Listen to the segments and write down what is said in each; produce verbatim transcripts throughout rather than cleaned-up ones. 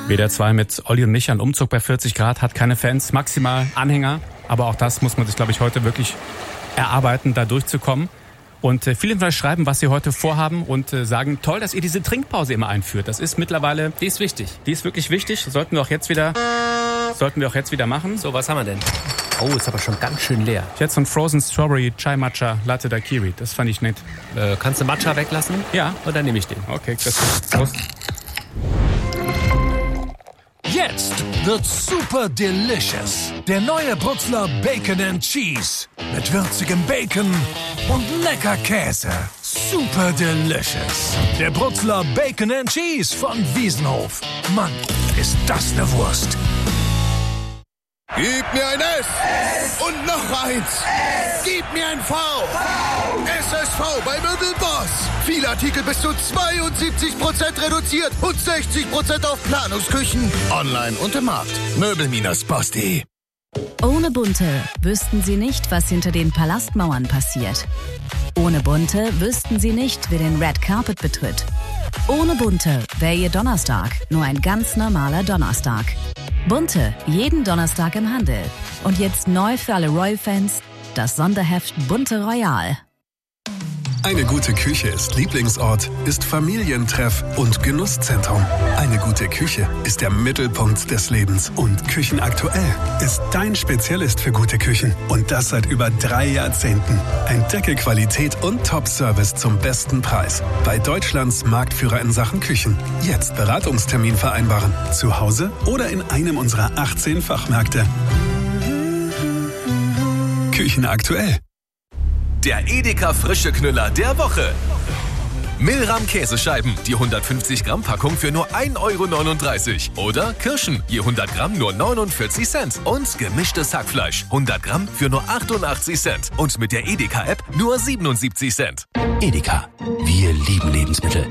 W D R zwei mit Olli und Micha, ein Umzug bei vierzig Grad, hat keine Fans, maximal Anhänger. Aber auch das muss man sich, glaube ich, heute wirklich erarbeiten, da durchzukommen. Und äh, viele von euch schreiben, was sie heute vorhaben und äh, sagen, toll, dass ihr diese Trinkpause immer einführt. Das ist mittlerweile... Die ist wichtig. Die ist wirklich wichtig. Sollten wir auch jetzt wieder, sollten wir auch jetzt wieder machen. So, was haben wir denn? Oh, ist aber schon ganz schön leer. Ich hätte so ein Frozen Strawberry Chai Matcha Latte Daiquiri. Das fand ich nett. Äh, kannst du Matcha weglassen? Ja. Oder nehme ich den? Okay, das ist Prost. Jetzt wird super delicious. Der neue Brutzler Bacon and Cheese. Mit würzigem Bacon und lecker Käse. Super delicious. Der Brutzler Bacon and Cheese von Wiesenhof. Mann, ist das eine Wurst. Gib mir ein S und noch eins. Gib mir ein V. S S V bei Möbelboss. Viele Artikel bis zu zweiundsiebzig Prozent reduziert und sechzig Prozent auf Planungsküchen. Online und im Markt. Möbel Boss punkt de. Ohne Bunte wüssten Sie nicht, was hinter den Palastmauern passiert. Ohne Bunte wüssten Sie nicht, wer den Red Carpet betritt. Ohne Bunte wäre Ihr Donnerstag nur ein ganz normaler Donnerstag. Bunte, jeden Donnerstag im Handel. Und jetzt neu für alle Royal-Fans, das Sonderheft Bunte Royal. Eine gute Küche ist Lieblingsort, ist Familientreff und Genusszentrum. Eine gute Küche ist der Mittelpunkt des Lebens. Und Küchenaktuell ist dein Spezialist für gute Küchen. Und das seit über drei Jahrzehnten. Entdecke Qualität und Top-Service zum besten Preis. Bei Deutschlands Marktführer in Sachen Küchen. Jetzt Beratungstermin vereinbaren. Zu Hause oder in einem unserer achtzehn Fachmärkte. Küchenaktuell. Der Edeka Frische Knüller der Woche. Milram Käsescheiben, die hundertfünfzig Gramm Packung für nur ein Euro neununddreißig. Oder Kirschen, je hundert Gramm nur neunundvierzig Cent. Und gemischtes Hackfleisch, hundert Gramm für nur achtundachtzig Cent. Und mit der Edeka-App nur siebenundsiebzig Cent. Edeka, wir lieben Lebensmittel.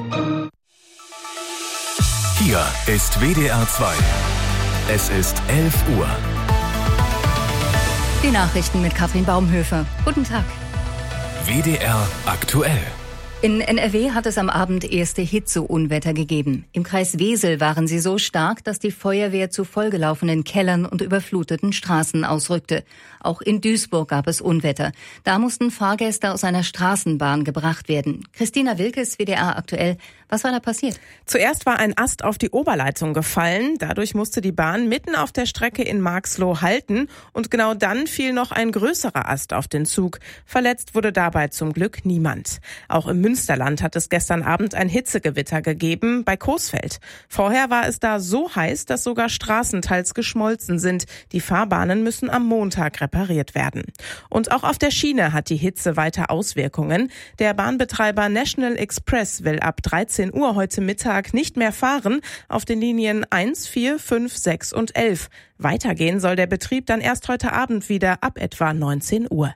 Hier ist W D R zwei. Es ist elf Uhr. Die Nachrichten mit Katrin Baumhöfer. Guten Tag. W D R aktuell. In N R W hat es am Abend erste Hitzeunwetter gegeben. Im Kreis Wesel waren sie so stark, dass die Feuerwehr zu vollgelaufenen Kellern und überfluteten Straßen ausrückte. Auch in Duisburg gab es Unwetter. Da mussten Fahrgäste aus einer Straßenbahn gebracht werden. Christina Wilkes, W D R aktuell. Was war da passiert? Zuerst war ein Ast auf die Oberleitung gefallen. Dadurch musste die Bahn mitten auf der Strecke in Marxloh halten. Und genau dann fiel noch ein größerer Ast auf den Zug. Verletzt wurde dabei zum Glück niemand. Auch im Münsterland hat es gestern Abend ein Hitzegewitter gegeben, bei Coesfeld. Vorher war es da so heiß, dass sogar Straßen teils geschmolzen sind. Die Fahrbahnen müssen am Montag repariert werden. Und auch auf der Schiene hat die Hitze weiter Auswirkungen. Der Bahnbetreiber National Express will ab dreizehn Uhr heute Mittag nicht mehr fahren auf den Linien eins, vier, fünf, sechs und elf. Weitergehen soll der Betrieb dann erst heute Abend wieder ab etwa neunzehn Uhr.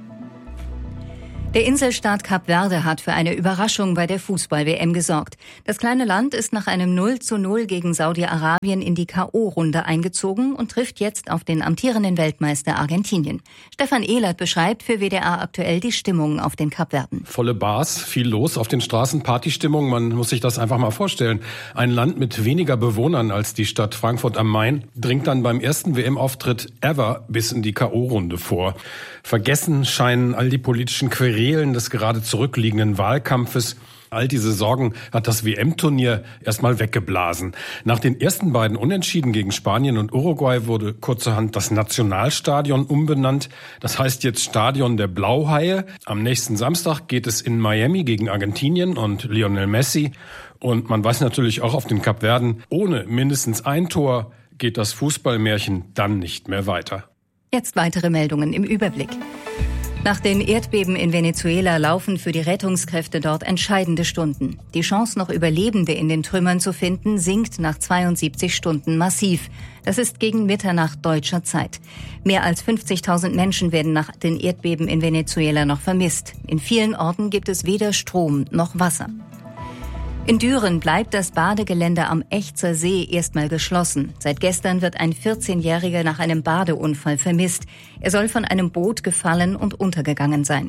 Der Inselstaat Kap Verde hat für eine Überraschung bei der Fußball-W M gesorgt. Das kleine Land ist nach einem null zu null gegen Saudi-Arabien in die K O-Runde eingezogen und trifft jetzt auf den amtierenden Weltmeister Argentinien. Stefan Ehlert beschreibt für W D R aktuell die Stimmung auf den Kapverden. Volle Bars, viel los auf den Straßen, Partystimmung, man muss sich das einfach mal vorstellen. Ein Land mit weniger Bewohnern als die Stadt Frankfurt am Main dringt dann beim ersten W M-Auftritt ever bis in die K O-Runde vor. Vergessen scheinen all die politischen Querelen des gerade zurückliegenden Wahlkampfes. All diese Sorgen hat das W M-Turnier erstmal weggeblasen. Nach den ersten beiden Unentschieden gegen Spanien und Uruguay wurde kurzerhand das Nationalstadion umbenannt. Das heißt jetzt Stadion der Blauhaie. Am nächsten Samstag geht es in Miami gegen Argentinien und Lionel Messi. Und man weiß natürlich auch auf den Kapverden, ohne mindestens ein Tor geht das Fußballmärchen dann nicht mehr weiter. Jetzt weitere Meldungen im Überblick. Nach den Erdbeben in Venezuela laufen für die Rettungskräfte dort entscheidende Stunden. Die Chance, noch Überlebende in den Trümmern zu finden, sinkt nach zweiundsiebzig Stunden massiv. Das ist gegen Mitternacht deutscher Zeit. Mehr als fünfzigtausend Menschen werden nach den Erdbeben in Venezuela noch vermisst. In vielen Orten gibt es weder Strom noch Wasser. In Düren bleibt das Badegelände am Echzer See erstmal geschlossen. Seit gestern wird ein vierzehnjähriger nach einem Badeunfall vermisst. Er soll von einem Boot gefallen und untergegangen sein.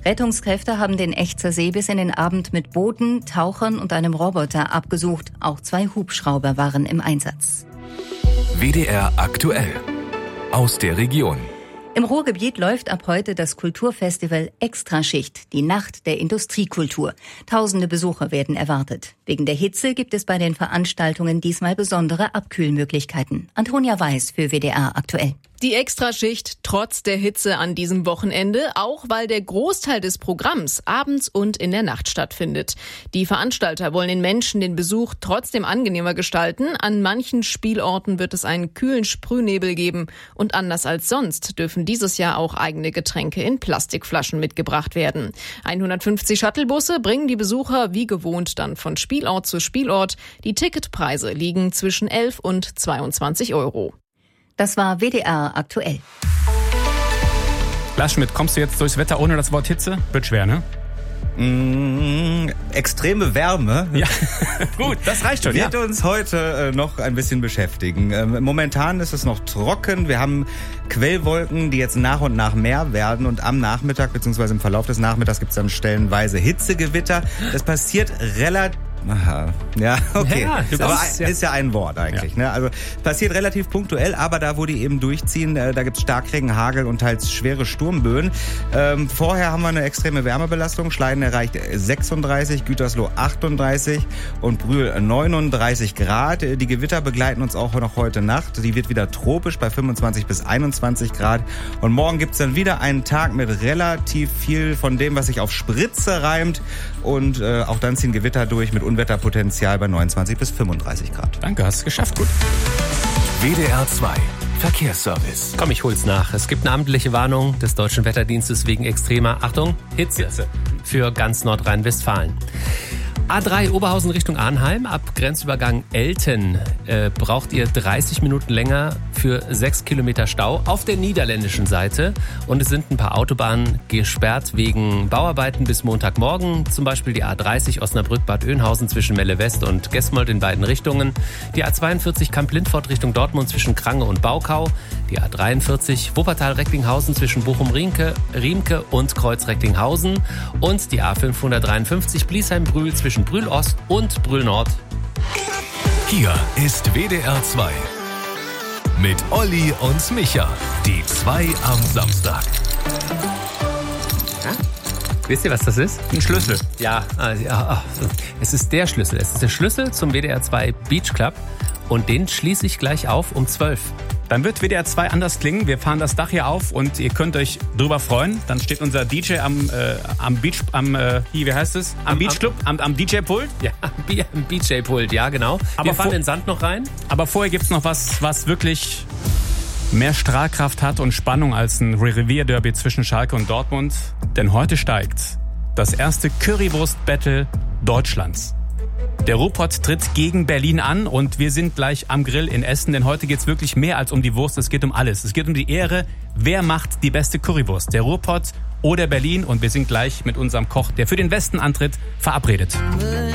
Rettungskräfte haben den Echzer See bis in den Abend mit Booten, Tauchern und einem Roboter abgesucht. Auch zwei Hubschrauber waren im Einsatz. W D R aktuell. Aus der Region. Im Ruhrgebiet läuft ab heute das Kulturfestival Extraschicht, die Nacht der Industriekultur. Tausende Besucher werden erwartet. Wegen der Hitze gibt es bei den Veranstaltungen diesmal besondere Abkühlmöglichkeiten. Antonia Weiß für W D R aktuell. Die Extraschicht trotz der Hitze an diesem Wochenende, auch weil der Großteil des Programms abends und in der Nacht stattfindet. Die Veranstalter wollen den Menschen den Besuch trotzdem angenehmer gestalten. An manchen Spielorten wird es einen kühlen Sprühnebel geben. Und anders als sonst dürfen dieses Jahr auch eigene Getränke in Plastikflaschen mitgebracht werden. hundertfünfzig Shuttlebusse bringen die Besucher wie gewohnt dann von Spielort zu Spielort. Die Ticketpreise liegen zwischen elf und zweiundzwanzig Euro. Das war W D R aktuell. Lars Schmidt, kommst du jetzt durchs Wetter ohne das Wort Hitze? Wird schwer, ne? Mmh, extreme Wärme. Ja, gut, das reicht schon. Wird ja. uns heute äh, noch ein bisschen beschäftigen. Ähm, momentan ist es noch trocken. Wir haben Quellwolken, die jetzt nach und nach mehr werden. Und am Nachmittag bzw. im Verlauf des Nachmittags gibt es dann stellenweise Hitzegewitter. Das passiert relativ... Aha. Ja, okay. Ja, aber ist ja, ist ja ein Wort eigentlich. Ja. Ne? Also passiert relativ punktuell, aber da, wo die eben durchziehen, äh, da gibt's Starkregen, Hagel und teils schwere Sturmböen. Ähm, vorher haben wir eine extreme Wärmebelastung. Schleiden erreicht sechsunddreißig, Gütersloh achtunddreißig und Brühl neununddreißig Grad. Die Gewitter begleiten uns auch noch heute Nacht. Die wird wieder tropisch bei fünfundzwanzig bis einundzwanzig Grad. Und morgen gibt's dann wieder einen Tag mit relativ viel von dem, was sich auf Spritze reimt. Und äh, auch dann ziehen Gewitter durch mit Unwetterpotenzial bei neunundzwanzig bis fünfunddreißig Grad. Danke, hast es geschafft. Gut. W D R zwei Verkehrsservice. Komm, ich hol's nach. Es gibt eine amtliche Warnung des Deutschen Wetterdienstes wegen extremer, Achtung, Hitze für ganz Nordrhein-Westfalen. A drei Oberhausen Richtung Arnheim, ab Grenzübergang Elten äh, braucht ihr dreißig Minuten länger für sechs Kilometer Stau auf der niederländischen Seite. Und es sind ein paar Autobahnen gesperrt wegen Bauarbeiten bis Montagmorgen. Zum Beispiel die A dreißig Osnabrück-Bad Oeynhausen zwischen Melle West und Gesmold in beiden Richtungen. Die A zweiundvierzig Kamp-Lindfort Richtung Dortmund zwischen Krange und Baukau. Die A dreiundvierzig Wuppertal-Recklinghausen zwischen Bochum-Riemke Riemke und Kreuz-Recklinghausen. Und die A fünfhundertdreiundfünfzig Bliesheim-Brühl zwischen Brühl-Ost und Brühl-Nord. Hier ist W D R zwei. Mit Olli und Micha. Die zwei am Samstag. Ja? Wisst ihr, was das ist? Ein Schlüssel. Ja, also, ja, es ist der Schlüssel. Es ist der Schlüssel zum W D R zwei Beach Club. Und den schließe ich gleich auf um zwölf. Dann wird W D R zwei anders klingen. Wir fahren das Dach hier auf und ihr könnt euch drüber freuen. Dann steht unser D J am, äh, am Beach, am, äh, hier, wie heißt es? Am, am Beachclub, am, am D J-Pult. Ja, am D J-Pult, ja, genau. Aber wir fahren den Sand noch rein. Aber vorher gibt's noch was, was wirklich mehr Strahlkraft hat und Spannung als ein Revierderby zwischen Schalke und Dortmund. Denn heute steigt das erste Currywurst-Battle Deutschlands. Der Ruhrpott tritt gegen Berlin an und wir sind gleich am Grill in Essen, denn heute geht's wirklich mehr als um die Wurst, es geht um alles. Es geht um die Ehre, wer macht die beste Currywurst, der Ruhrpott oder Berlin, und wir sind gleich mit unserem Koch, der für den Westen antritt, verabredet.